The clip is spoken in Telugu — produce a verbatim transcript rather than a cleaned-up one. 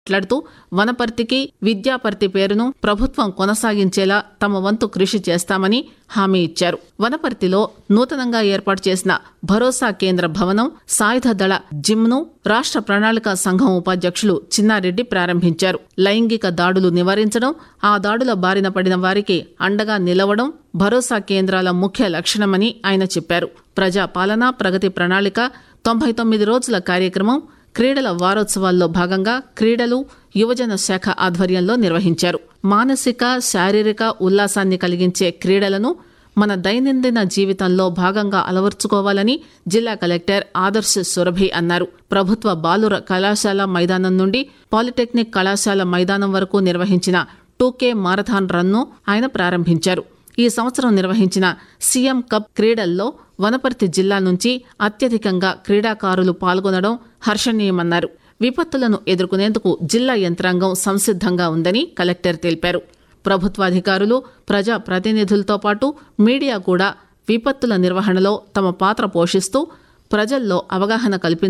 మాట్లాడుతూ వనపర్తికి విద్యాపర్తి పేరును ప్రభుత్వం కొనసాగించేలా తమ వంతు కృషి చేస్తామని హామీ ఇచ్చారు. వనపర్తిలో నూతనంగా ఏర్పాటు చేసిన భరోసా కేంద్ర భవనం, సాయుధ దళ జిమ్ ను రాష్ట్ర ప్రణాళిక సంఘం ఉపాధ్యక్షులు చిన్నారెడ్డి ప్రారంభించారు. లైంగిక దాడులు నివారించడం, ఆ దాడుల బారిన పడిన వారికి అండగా నిలవడం భరోసా కేంద్రాల ముఖ్య లక్షణమని ఆయన చెప్పారు. ప్రజా పాలన, ప్రగతి ప్రణాళిక తొంభై తొమ్మిది రోజుల కార్యక్రమం క్రీడల వారోత్సవాల్లో భాగంగా క్రీడలు, యువజన శాఖ ఆధ్వర్యంలో నిర్వహించారు. మానసిక, శారీరక ఉల్లాసాన్ని కలిగించే క్రీడలను మన దైనందిన జీవితంలో భాగంగా అలవర్చుకోవాలని జిల్లా కలెక్టర్ ఆదర్శ్ సురభి అన్నారు. ప్రభుత్వ బాలుర కళాశాల మైదానం నుండి పాలిటెక్నిక్ కళాశాల మైదానం వరకు నిర్వహించిన టూ కే మారథాన్ రన్ను ఆయన ప్రారంభించారు. ఈ సంవత్సరం నిర్వహించిన సీఎం కప్ క్రీడల్లో వనపర్తి జిల్లా నుంచి అత్యధికంగా క్రీడాకారులు పాల్గొనడం హర్షణీయమన్నారు. విపత్తులను ఎదుర్కొనేందుకు జిల్లా యంత్రాంగం సంసిద్దంగా ఉందని కలెక్టర్ తెలిపారు. ప్రభుత్వాధికారులు, ప్రజా ప్రతినిధులతో పాటు మీడియా కూడా విపత్తుల నిర్వహణలో తమ పాత్ర పోషిస్తూ ప్రజల్లో అవగాహన కల్పించారు.